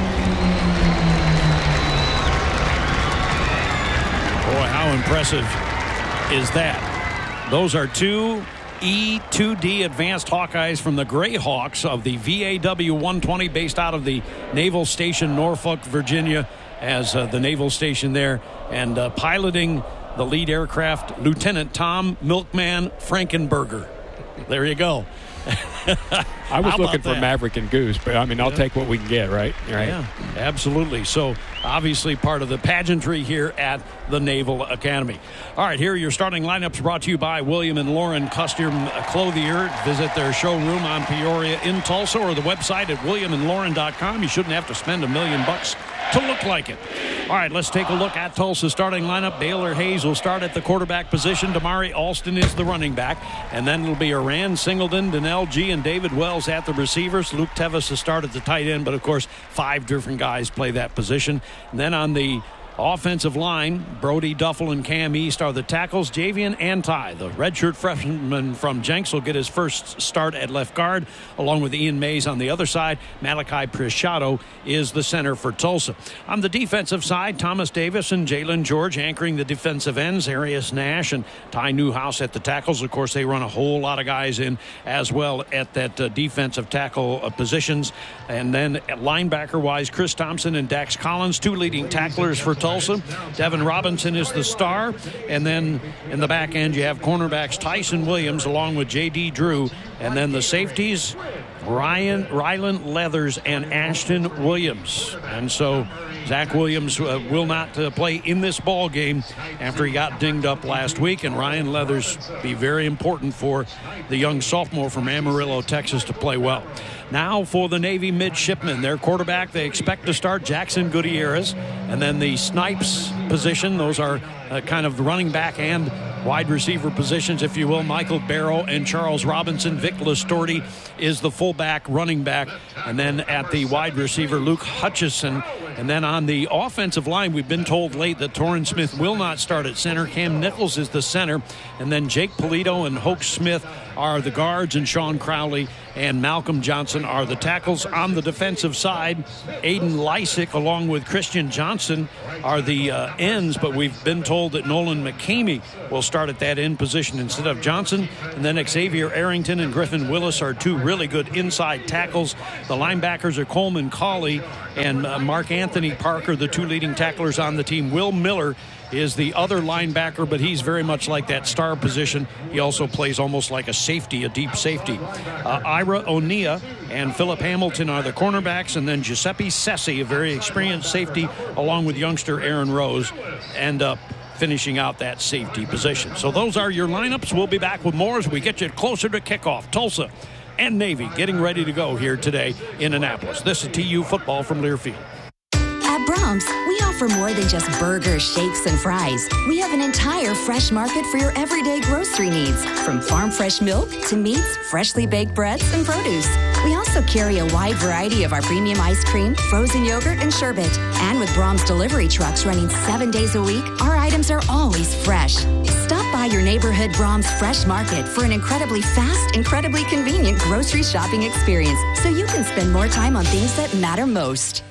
Boy, how impressive is that? Those are two E-2D Advanced Hawkeyes from the Greyhawks of the VAW 120 based out of the Naval Station Norfolk, Virginia, as the naval station there, and piloting the lead aircraft, Lieutenant Tom Milkman Frankenberger. There you go. I was looking for Maverick and Goose, but I mean, I'll take what we can get, right? Yeah, absolutely. So obviously part of the pageantry here at the Naval Academy. All right, here are your starting lineups brought to you by William and Lauren Custom Clothier. Visit their showroom on Peoria in Tulsa or the website at williamandlauren.com. You shouldn't have to spend $1 million to look like it. All right, let's take a look at Tulsa's starting lineup. Baylor Hayes will start at the quarterback position. Damari Alston is the running back. And then it'll be Iran Singleton, Donnell G, and David Wells at the receivers. Luke Tevis to start at the tight end, but of course 5 different guys play that position. And then on the Offensive line, Brody Duffel and Cam East are the tackles. Javian Anti, the redshirt freshman from Jenks, will get his first start at left guard, along with Ian Mays on the other side. Malachi Preciado is the center for Tulsa. On the defensive side, Thomas Davis and Jalen George anchoring the defensive ends. Arius Nash and Ty Newhouse at the tackles. Of course, they run a whole lot of guys in as well at that defensive tackle positions. And then at linebacker-wise, Chris Thompson and Dax Collins, two leading tacklers for Tulsa. Devin Robinson is the star. And then in the back end, you have cornerbacks Tyson Williams along with J.D. Drew. And then the safeties, Rylan Leathers and Ashton Williams. And so Zach Williams will not play in this ball game after he got dinged up last week. And Ryan Leathers be very important for the young sophomore from Amarillo, Texas, to play well. Now for the Navy midshipmen, their quarterback, they expect to start Jackson Gutierrez. And then the Snipes position, those are kind of the running back and wide receiver positions, if you will. Michael Barrow and Charles Robinson. Vic Listorti is the fullback running back. And then at the wide receiver, Luke Hutchison. And then on the offensive line, we've been told late that Torrin Smith will not start at center. Cam Nichols is the center. And then Jake Polito and Hoke Smith are the guards, and Sean Crowley and Malcolm Johnson are the tackles. On the defensive side, Aiden Lysick along with Christian Johnson are the ends, but we've been told that Nolan McCamey will start at that end position instead of Johnson. And then Xavier Arrington and Griffin Willis are two really good inside tackles. The linebackers are Coleman Cawley and Mark Anthony Parker, the two leading tacklers on the team. Will Miller is the other linebacker, but he's very much like that star position. He also plays almost like a safety, a deep safety. Ira O'Neill and Philip Hamilton are the cornerbacks, and then Giuseppe Sessi, a very experienced safety, along with youngster Aaron Rose, end up finishing out that safety position. So those are your lineups. We'll be back with more as we get you closer to kickoff. Tulsa and Navy getting ready to go here today in Annapolis. This is TU football from Learfield. At Brahms, we offer more than just burgers, shakes, and fries. We have an entire fresh market for your everyday grocery needs, from farm fresh milk to meats, freshly baked breads, and produce. We also carry a wide variety of our premium ice cream, frozen yogurt, and sherbet. And with Brahms delivery trucks running 7 days a week, our items are always fresh. Stop by your neighborhood Brahms Fresh Market for an incredibly fast, incredibly convenient grocery shopping experience, so you can spend more time on things that matter most.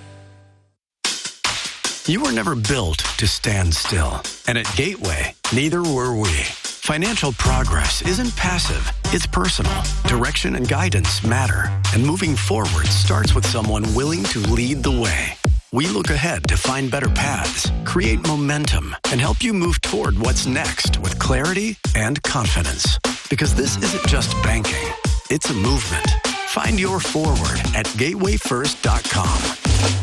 You were never built to stand still. And at Gateway, neither were we. Financial progress isn't passive, it's personal. Direction and guidance matter. And moving forward starts with someone willing to lead the way. We look ahead to find better paths, create momentum, and help you move toward what's next with clarity and confidence. Because this isn't just banking, it's a movement. Find your forward at gatewayfirst.com.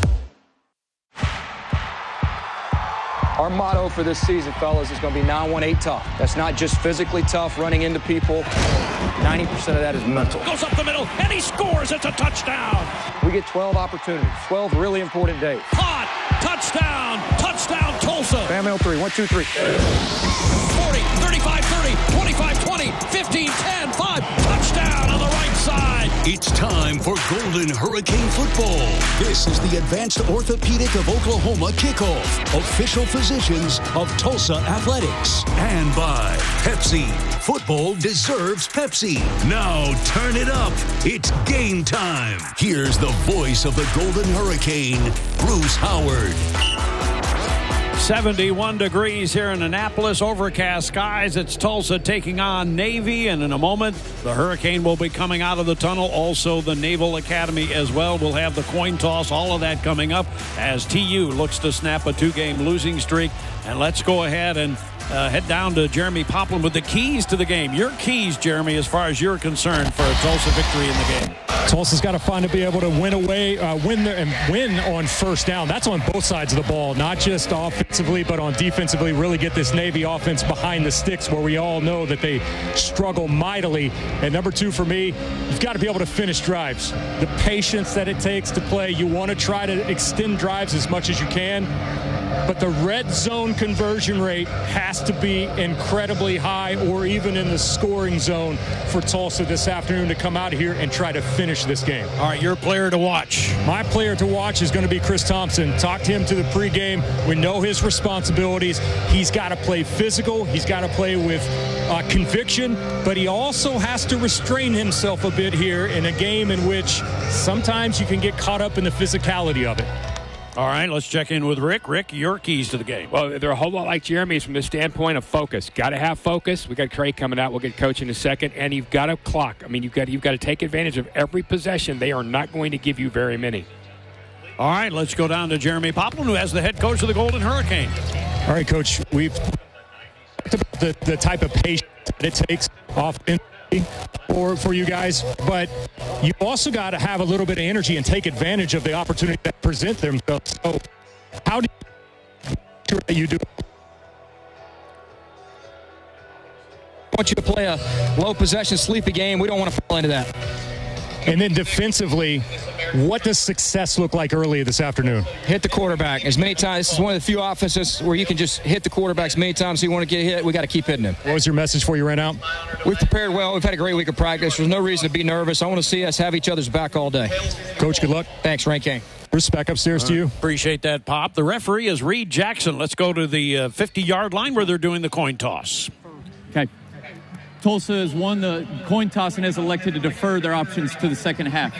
Our motto for this season, fellas, is going to be 9-1-8 tough. That's not just physically tough, running into people. 90% of that is mental. Goes up the middle, and he scores. It's a touchdown. We get 12 opportunities, 12 really important days. Caught, touchdown, Tulsa. Bam, 3, 1, 2, 3. 40, 35, 30, 25, 20, 15, 10, 5. Touchdown on the right side. It's time for Golden Hurricane football. This is the Advanced Orthopedic of Oklahoma kickoff. Official physicians of Tulsa Athletics. And by Pepsi. Football deserves Pepsi. Now turn it up. It's game time. Here's the voice of the Golden Hurricane, Bruce Howard. 71 degrees here in Annapolis, overcast skies. It's Tulsa taking on Navy, and in a moment, the Hurricane will be coming out of the tunnel. Also, the Naval Academy as well. We'll have the coin toss, all of that coming up as TU looks to snap a 2-game losing streak. And let's go ahead and head down to Jeremy Poplin with the keys to the game. Your keys, Jeremy, as far as you're concerned for a Tulsa victory in the game. Tulsa's got to find to be able to win on first down. That's on both sides of the ball, not just offensively, but on defensively. Really get this Navy offense behind the sticks, where we all know that they struggle mightily. And number 2 for me, you've got to be able to finish drives. The patience that it takes to play. You want to try to extend drives as much as you can. but the red zone conversion rate has to be incredibly high, or even in the scoring zone for Tulsa this afternoon to come out here and try to finish this game. All right, your player to watch. My player to watch is going to be Chris Thompson. Talked to him to the pregame. We know his responsibilities. He's got to play physical. He's got to play with conviction, but he also has to restrain himself a bit here in a game in which sometimes you can get caught up in the physicality of it. All right, let's check in with Rick. Rick, your keys to the game. Well, they're a whole lot like Jeremy's from the standpoint of focus. Got to have focus. We got Craig coming out. We'll get Coach in a second, and you've got to clock. I mean, you've got to take advantage of every possession. They are not going to give you very many. All right, let's go down to Jeremy Poplin, who has the head coach of the Golden Hurricane. All right, Coach, we've talked about the type of patience that it takes offensively for you guys, but you also got to have a little bit of energy and take advantage of the opportunity that present themselves. So how do you do it? I want you to play a low possession, sleepy game. We don't want to fall into that. And then defensively, what does success look like early this afternoon? Hit the quarterback as many times. This is one of the few offenses where you can just hit the quarterback as many times as you want to get hit. We got to keep hitting him. What was your message before you ran out? We've prepared well. We've had a great week of practice. There's no reason to be nervous. I want to see us have each other's back all day. Coach, good luck. Thanks, Rank King. Bruce, back upstairs to you. Appreciate that, Pop. The referee is Reed Jackson. Let's go to the 50-yard line where they're doing the coin toss. Okay. Tulsa has won the coin toss and has elected to defer their options to the second half.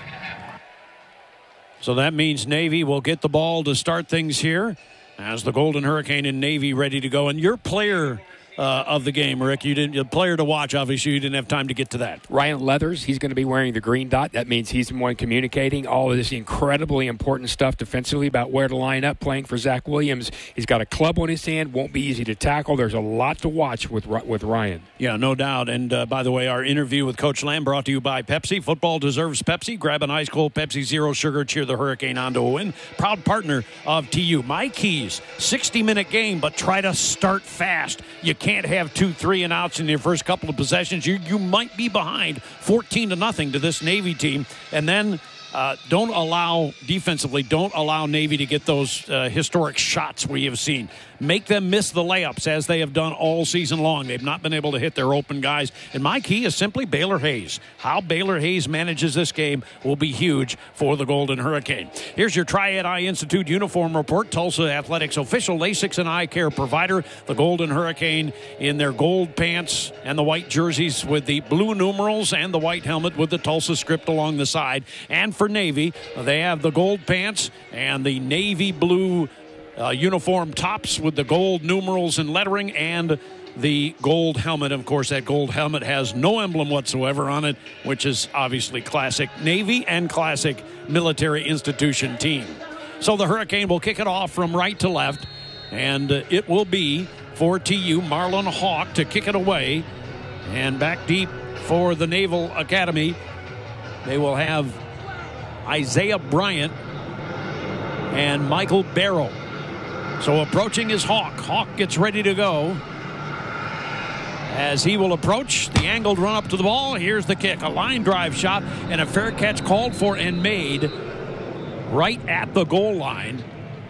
So that means Navy will get the ball to start things here as the Golden Hurricane and Navy ready to go. And your player of the game, Rick, a player to watch, obviously you didn't have time to get to that. Ryan Leathers, he's going to be wearing the green dot. That means he's the one communicating all of this incredibly important stuff defensively about where to line up, playing for Zach Williams. He's got a club on his hand, won't be easy to tackle. There's a lot to watch with Ryan. Yeah, no doubt. And by the way, our interview with Coach Lamb brought to you by Pepsi. Football deserves Pepsi. Grab an ice cold Pepsi Zero Sugar. Cheer the Hurricane on to a win. Proud partner of TU. My keys, 60-minute game, but try to start fast. You can't have 2-3 and outs in your first couple of possessions. You might be behind 14-0 to this Navy team. And then don't allow Navy to get those historic shots we have seen. Make them miss the layups as they have done all season long. They've not been able to hit their open guys. And my key is simply Baylor Hayes. How Baylor Hayes manages this game will be huge for the Golden Hurricane. Here's your Triad Eye Institute uniform report. Tulsa Athletics official LASIK and eye care provider. The Golden Hurricane in their gold pants and the white jerseys with the blue numerals and the white helmet with the Tulsa script along the side. And for Navy, they have the gold pants and the navy blue uniform tops with the gold numerals and lettering and the gold helmet. Of course, that gold helmet has no emblem whatsoever on it, which is obviously classic Navy and classic military institution team. So the Hurricane will kick it off from right to left, and it will be for TU Marlon Hawk to kick it away. And back deep for the Naval Academy, they will have Isaiah Bryant and Michael Barrow. So approaching is Hawk. Hawk gets ready to go. As he will approach, the angled run up to the ball. Here's the kick. A line drive shot and a fair catch called for and made right at the goal line.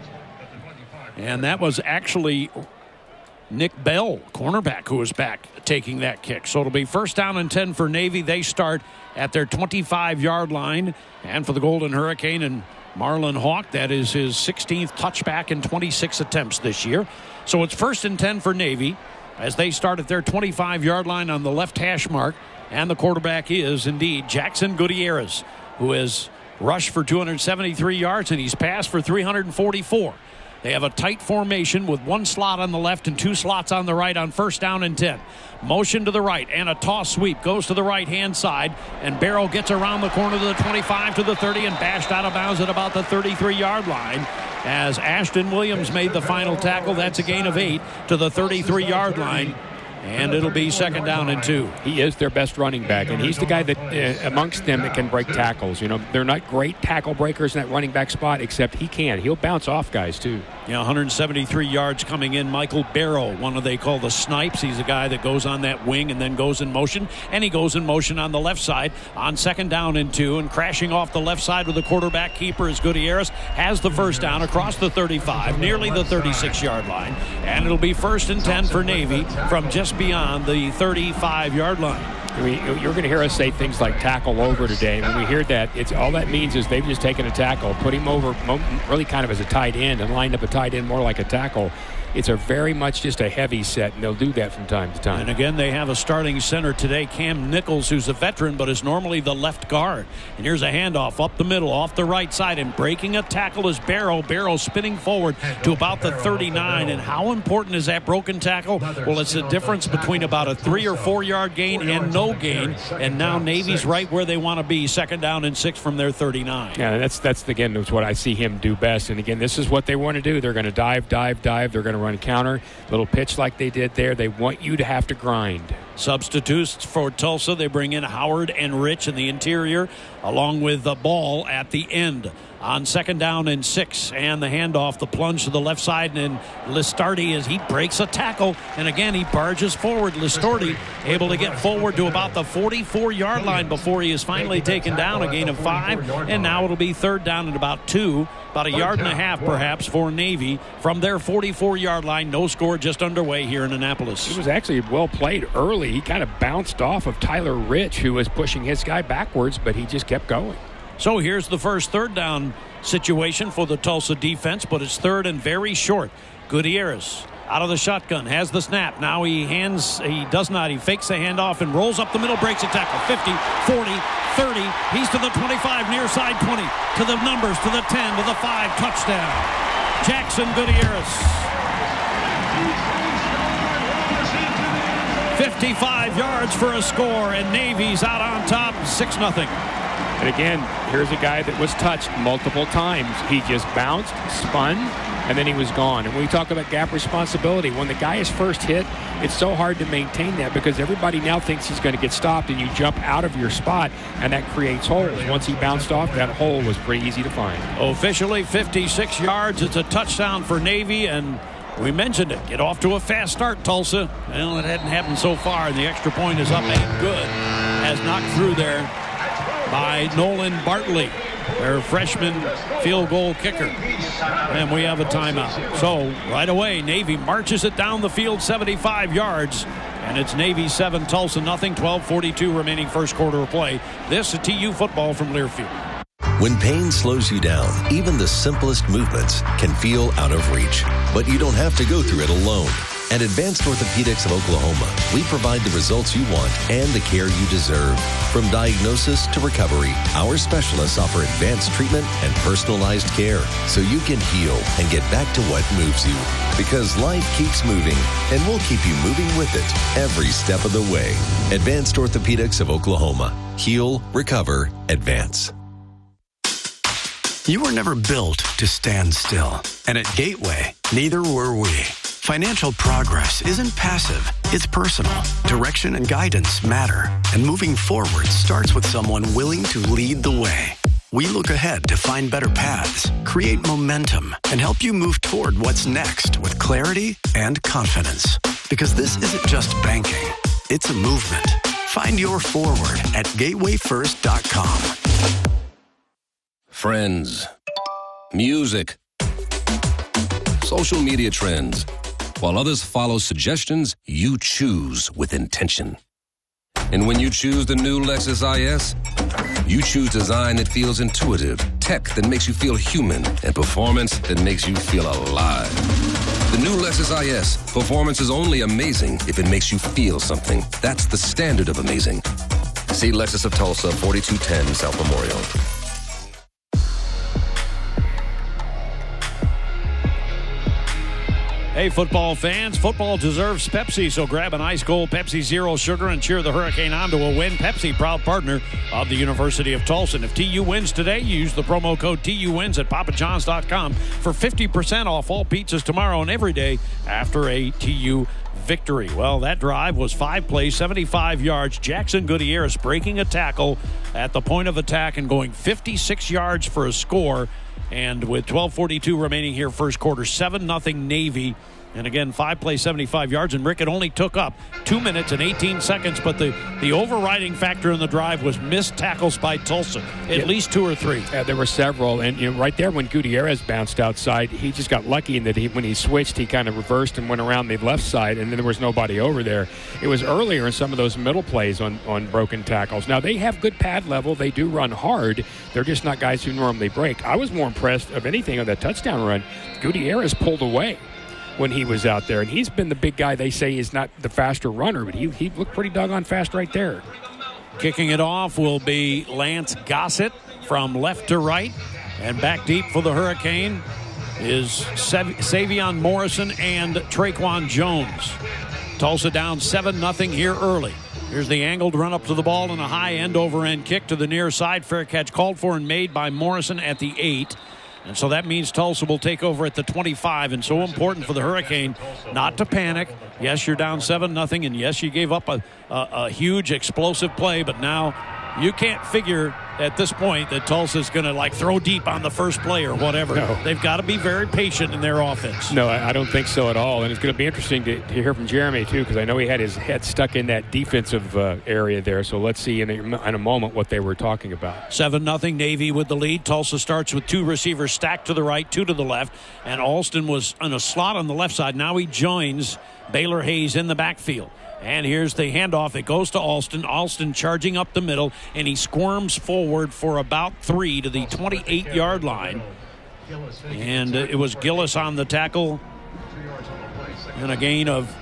And that was actually Nick Bell, cornerback, who was back taking that kick. So it'll be 1st down and 10 for Navy. They start at their 25-yard line. And for the Golden Hurricane and Marlon Hawk, that is his 16th touchback in 26 attempts this year. So it's 1st and 10 for Navy as they start at their 25-yard line on the left hash mark. And the quarterback is indeed Jackson Gutierrez, who has rushed for 273 yards and he's passed for 344. They have a tight formation with one slot on the left and two slots on the right on 1st down and 10. Motion to the right and a toss sweep goes to the right-hand side, and Barrow gets around the corner to the 25 to the 30 and bashed out of bounds at about the 33-yard line as Ashton Williams made the final tackle. That's a gain of 8 to the 33-yard line. And it'll be 2nd down and 2. He is their best running back, and he's the guy that amongst them that can break tackles. You know, they're not great tackle breakers in that running back spot, except he can. He'll bounce off guys, too. Yeah, 173 yards coming in. Michael Barrow, one of they call the snipes. He's a guy that goes on that wing and then goes in motion. And he goes in motion on the left side on 2nd down and 2. And crashing off the left side with the quarterback keeper is Gutierrez. Has the first down across the 35, nearly the 36-yard line. And it'll be 1st and 10 for Navy from just beyond the 35-yard line. You're going to hear us say things like tackle over today. When we hear that, it's all that means is they've just taken a tackle, put him over really kind of as a tight end and lined up a tight end more like a tackle. It's a very much just a heavy set, and they'll do that from time to time. And again, they have a starting center today, Cam Nichols, who's a veteran, but is normally the left guard. And here's a handoff up the middle, off the right side, and breaking a tackle is Barrow. Barrow spinning forward to about the 39. And how important is that broken tackle? Well, it's the difference between about a 3 or 4 yard gain and no gain. And now Navy's right where they want to be, 2nd down and 6 from their 39. Yeah, that's again, that's what I see him do best. And again, this is what they want to do. They're going to dive. They're going to run a counter, little pitch like they did there. They want you to have to grind. Substitutes for Tulsa. They bring in Howard and Rich in the interior, along with the Ball at the end. On 2nd down and 6, and the handoff, the plunge to the left side, and Listardi as he breaks a tackle, and again he barges forward. Listardi able to get forward to about the 44-yard line before he is finally taken down, a gain of 5, and now it'll be 3rd down and about 2, about a yard and a half perhaps for Navy from their 44-yard line. No score just underway here in Annapolis. It was actually well played early. He kind of bounced off of Tyler Rich, who was pushing his guy backwards, but he just kept going. So here's the first 3rd down situation for the Tulsa defense, but it's 3rd and very short. Gutierrez out of the shotgun, has the snap. Now he fakes the handoff and rolls up the middle, breaks a tackle. 50, 40, 30. He's to the 25, near side 20, to the numbers, to the 10, to the 5, touchdown. Jackson Gutierrez. 55 yards for a score, and Navy's out on top, 6-0. And again, here's a guy that was touched multiple times. He just bounced, spun, and then he was gone. And when we talk about gap responsibility, when the guy is first hit, it's so hard to maintain that because everybody now thinks he's going to get stopped, and you jump out of your spot, and that creates holes. Once he bounced off, that hole was pretty easy to find. Officially 56 yards. It's a touchdown for Navy, and we mentioned it. Get off to a fast start, Tulsa. Well, it hadn't happened so far, and the extra point is up. Ain't good. Has knocked through there by Nolan Bartley, their freshman field goal kicker. And we have a timeout. So right away, Navy marches it down the field 75 yards. And it's Navy 7, Tulsa nothing. 12:42 remaining first quarter of play. This is TU football from Learfield. When pain slows you down, even the simplest movements can feel out of reach. But you don't have to go through it alone. At Advanced Orthopedics of Oklahoma, we provide the results you want and the care you deserve. From diagnosis to recovery, our specialists offer advanced treatment and personalized care so you can heal and get back to what moves you. Because life keeps moving, and we'll keep you moving with it every step of the way. Advanced Orthopedics of Oklahoma. Heal, recover, advance. You were never built to stand still. And at Gateway, neither were we. Financial progress isn't passive, it's personal. Direction and guidance matter. And moving forward starts with someone willing to lead the way. We look ahead to find better paths, create momentum, and help you move toward what's next with clarity and confidence. Because this isn't just banking, it's a movement. Find your forward at gatewayfirst.com. Friends, music, social media trends. While others follow suggestions, you choose with intention. And when you choose the new Lexus IS, you choose design that feels intuitive, tech that makes you feel human, and performance that makes you feel alive. The new Lexus IS, performance is only amazing if it makes you feel something. That's the standard of amazing. See Lexus of Tulsa, 4210 South Memorial. Hey, football fans, football deserves Pepsi, so grab an ice-cold Pepsi Zero Sugar and cheer the Hurricane on to a win. Pepsi, proud partner of the University of Tulsa. And if TU wins today, use the promo code TUWINS at papajohns.com for 50% off all pizzas tomorrow and every day after a TU victory. Well, that drive was 5 plays, 75 yards. Jackson Gutierrez breaking a tackle at the point of attack and going 56 yards for a score. And with 12:42 remaining here, first quarter, 7-0 Navy. And again, 5 plays, 75 yards. And Rick, it only took up 2 minutes and 18 seconds. But the overriding factor in the drive was missed tackles by Tulsa, at least 2 or 3. Yeah, there were several. And right there when Gutierrez bounced outside, he just got lucky in that when he switched, he kind of reversed and went around the left side, and then there was nobody over there. It was earlier in some of those middle plays on broken tackles. Now, they have good pad level. They do run hard. They're just not guys who normally break. I was more impressed of anything on that touchdown run. Gutierrez pulled away when he was out there, and he's been the big guy. They say is not the faster runner, but he looked pretty doggone fast right there. Kicking it off will be Lance Gossett from left to right, and back deep for the Hurricane is Savion Morrison and Traquan Jones. Tulsa down 7-0 here early. Here's the angled run up to the ball and a high end over end kick to the near side. Fair catch called for and made by Morrison at the 8. And so that means Tulsa will take over at the 25. And so important for the Hurricane not to panic. Yes, you're down 7-0. And yes, you gave up a huge explosive play. But now you can't figure at this point that Tulsa's going to throw deep on the first play or whatever. No. They've got to be very patient in their offense. No, I don't think so at all. And it's going to be interesting to hear from Jeremy, too, because I know he had his head stuck in that defensive area there. So let's see in a moment what they were talking about. 7-0 Navy with the lead. Tulsa starts with 2 receivers stacked to the right, 2 to the left. And Alston was in a slot on the left side. Now he joins Baylor Hayes in the backfield. And here's the handoff. It goes to Alston. Alston charging up the middle, and he squirms forward for about 3 to the 28-yard line. And it was Gillis on the tackle. And a gain of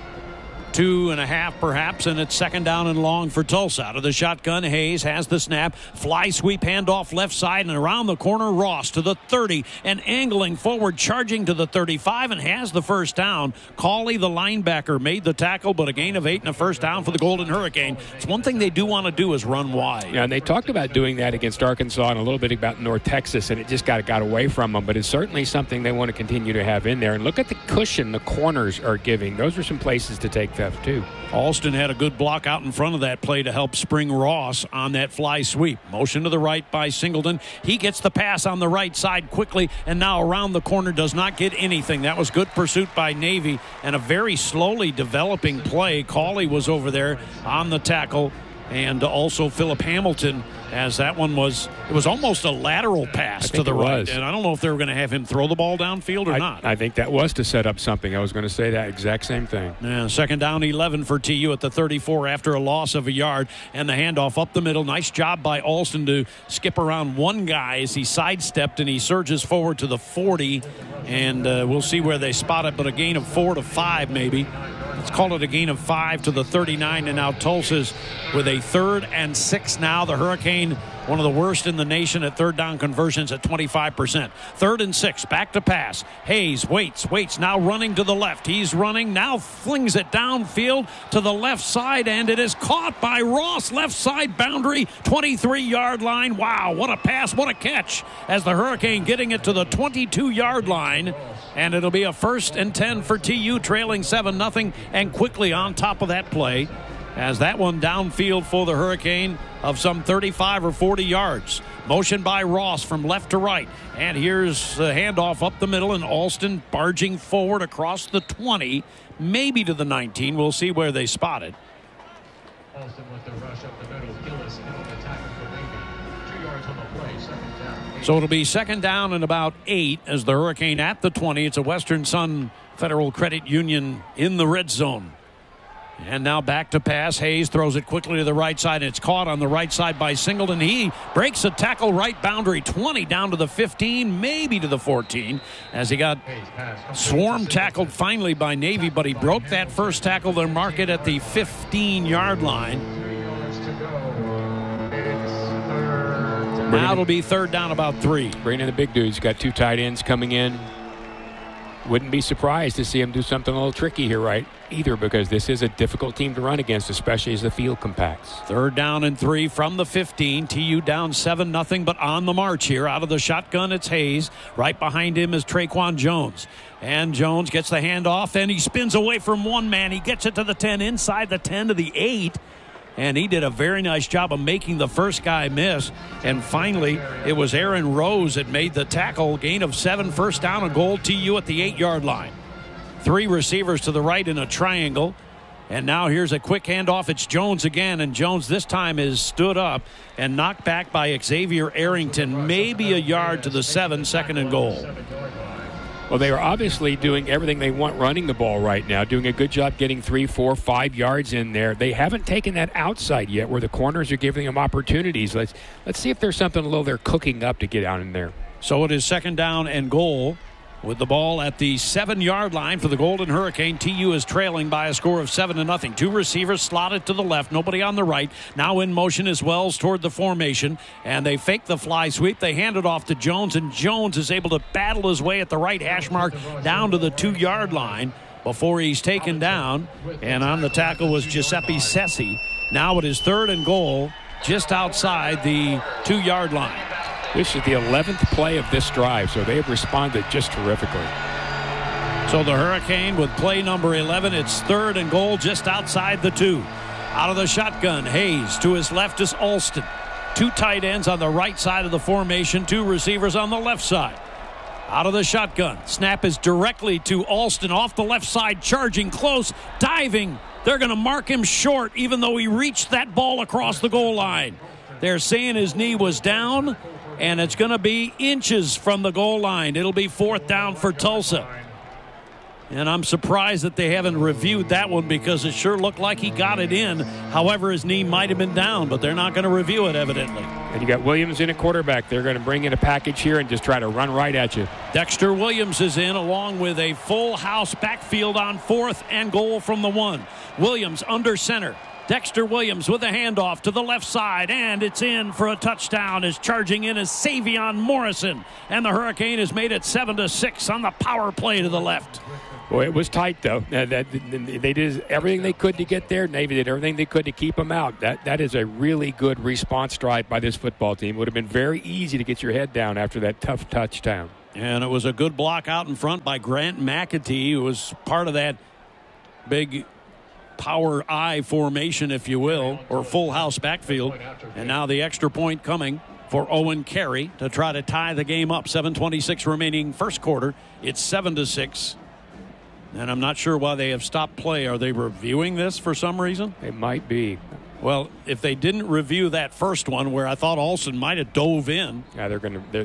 2.5 perhaps, and it's second down and long for Tulsa. Out of the shotgun, Hayes has the snap. Fly sweep handoff left side, and around the corner, Ross to the 30, and angling forward, charging to the 35, and has the first down. Cawley, the linebacker, made the tackle, but a gain of 8 and a first down for the Golden Hurricane. It's one thing they do want to do is run wide. Yeah, and they talked about doing that against Arkansas and a little bit about North Texas, and it just got away from them. But it's certainly something they want to continue to have in there. And look at the cushion the corners are giving. Those are some places to take theft, too. Alston had a good block out in front of that play to help spring Ross on that fly sweep. Motion to the right by Singleton. He gets the pass on the right side quickly, and now around the corner does not get anything. That was good pursuit by Navy and a very slowly developing play. Cawley was over there on the tackle, and also Philip Hamilton, as that one was almost a lateral pass to the right. And I don't know if they were going to have him throw the ball downfield or not. I think that was to set up something. I was going to say that exact same thing. Yeah, second down 11 for TU at the 34 after a loss of a yard, and the handoff up the middle. Nice job by Alston to skip around one guy as he sidestepped, and he surges forward to the 40, and we'll see where they spot it, but a gain of 4 to 5 maybe. Let's call it a gain of 5 to the 39, and now Tulsa's with a 3rd and 6 now. The Hurricane, one of the worst in the nation at third down conversions at 25%. 3rd and 6, back to pass. Hayes waits, now running to the left. He's running, now flings it downfield to the left side, and it is caught by Ross. Left side boundary, 23-yard line. Wow, what a pass, what a catch, as the Hurricane getting it to the 22-yard line. And it'll be a 1st and 10 for TU, trailing 7-0, and quickly on top of that play, as that one downfield for the Hurricane of some 35 or 40 yards. Motion by Ross from left to right. And here's the handoff up the middle, and Alston barging forward across the 20, maybe to the 19. We'll see where they spot it. Alston with the rush up the middle. Gillis on the tackle for Navy. 2 yards on the play, second down. So it'll be second down and about 8 as the Hurricane at the 20. It's a Western Sun Federal Credit Union in the red zone. And now back to pass. Hayes throws it quickly to the right side. It's caught on the right side by Singleton. He breaks a tackle right boundary, 20 down to the 15, maybe to the 14, as he got swarm tackled finally by Navy, but he broke that first tackle. They'll mark it at the 15-yard line. Now it'll be 3rd down about 3. Bringing in the big dudes. Got 2 tight ends coming in. Wouldn't be surprised to see him do something a little tricky here, right? Either, because this is a difficult team to run against, especially as the field compacts. 3rd down and 3 from the 15. TU down 7-0, but on the march here. Out of the shotgun, it's Hayes. Right behind him is Traquan Jones. And Jones gets the handoff, and he spins away from one man. He gets it to the 10, inside the 10 to the 8. and he did a very nice job of making the first guy miss. And finally, it was Aaron Rose that made the tackle. Gain of 7, first down and goal. TU at the 8-yard line. 3 receivers to the right in a triangle. And now here's a quick handoff. It's Jones again, and Jones this time is stood up and knocked back by Xavier Arrington, maybe a yard to the 7, second and goal. Well, they are obviously doing everything they want running the ball right now, doing a good job getting 3, 4, 5 yards in there. They haven't taken that outside yet where the corners are giving them opportunities. Let's see if there's something a little they're cooking up to get out in there. So it is second down and goal. With the ball at the 7-yard line for the Golden Hurricane, TU is trailing by a score of 7-0. 2 receivers slotted to the left, nobody on the right. Now in motion is Wells toward the formation, and they fake the fly sweep. They hand it off to Jones, and Jones is able to battle his way at the right hash mark down to the 2-yard line before he's taken down. And on the tackle was Giuseppe Sessi. Now it is third and goal just outside the 2-yard line. This is the 11th play of this drive, so they have responded just terrifically. So the Hurricane with play number 11, it's third and goal just outside the 2. Out of the shotgun, Hayes. To his left is Alston. 2 tight ends on the right side of the formation, 2 receivers on the left side. Out of the shotgun, snap is directly to Alston off the left side, charging close, diving. They're going to mark him short, even though he reached that ball across the goal line. They're saying his knee was down, and it's going to be inches from the goal line. It'll be 4th down for Tulsa. And I'm surprised that they haven't reviewed that one because it sure looked like he got it in. However, his knee might have been down, but they're not going to review it, evidently. And you got Williams in at quarterback. They're going to bring in a package here and just try to run right at you. Dexter Williams is in along with a full house backfield on 4th and goal from the 1. Williams under center. Dexter Williams with a handoff to the left side, and it's in for a touchdown. Is charging in is Savion Morrison, and the Hurricane has made it 7-6 on the power play to the left. Boy, it was tight, though. They did everything they could to get there. Navy did everything they could to keep them out. That is a really good response drive by this football team. It would have been very easy to get your head down after that tough touchdown. And it was a good block out in front by Grant McAtee, who was part of that big power I formation, if you will, or full house backfield. And now the extra point coming for Owen Carey to try to tie the game up. 7:26 remaining first quarter. It's 7-6. And I'm not sure why they have stopped play. Are they reviewing this for some reason? It might be. Well, if they didn't review that first one where I thought Olsen might have dove in. Yeah,